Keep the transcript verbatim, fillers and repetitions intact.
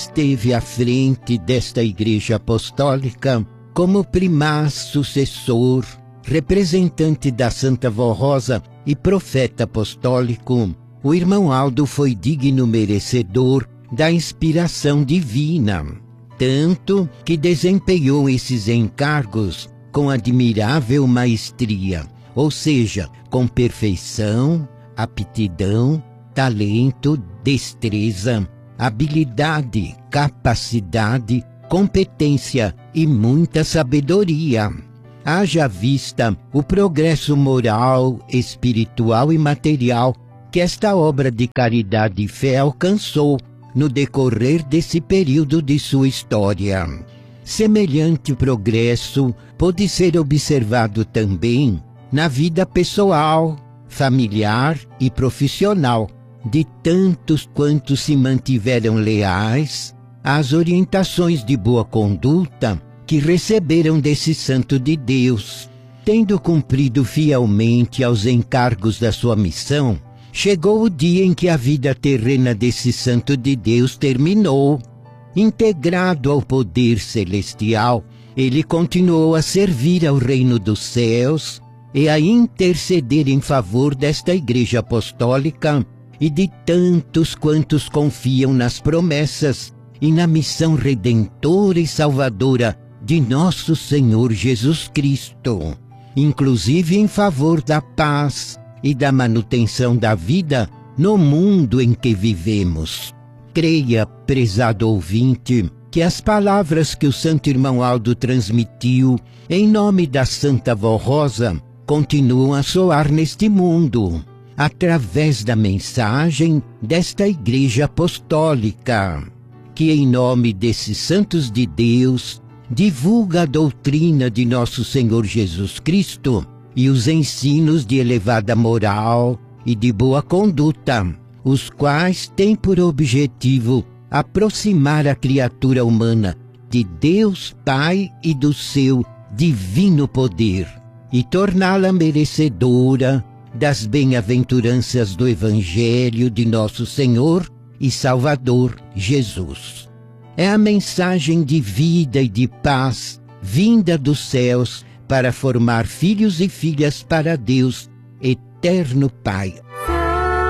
esteve à frente desta Igreja Apostólica como primaz sucessor, representante da Santa Vó Rosa e profeta apostólico. O irmão Aldo foi digno merecedor da inspiração divina, tanto que desempenhou esses encargos com admirável maestria, ou seja, com perfeição, aptidão, talento, destreza, habilidade, capacidade, competência e muita sabedoria. Haja vista o progresso moral, espiritual e material que esta obra de caridade e fé alcançou no decorrer desse período de sua história. Semelhante progresso pôde ser observado também na vida pessoal, familiar e profissional de tantos quantos se mantiveram leais às orientações de boa conduta que receberam desse santo de Deus. Tendo cumprido fielmente aos encargos da sua missão, chegou o dia em que a vida terrena desse santo de Deus terminou. Integrado ao poder celestial, ele continuou a servir ao reino dos céus e a interceder em favor desta Igreja Apostólica e de tantos quantos confiam nas promessas e na missão redentora e salvadora de nosso Senhor Jesus Cristo, inclusive em favor da paz e da manutenção da vida no mundo em que vivemos. Creia, prezado ouvinte, que as palavras que o Santo Irmão Aldo transmitiu em nome da Santa Vó Rosa continuam a soar neste mundo, através da mensagem desta Igreja Apostólica, que em nome desses santos de Deus divulga a doutrina de nosso Senhor Jesus Cristo e os ensinos de elevada moral e de boa conduta, os quais têm por objetivo aproximar a criatura humana de Deus Pai e do seu divino poder e torná-la merecedora das bem-aventuranças do Evangelho de nosso Senhor e Salvador Jesus. É a mensagem de vida e de paz vinda dos céus para formar filhos e filhas para Deus, eterno Pai.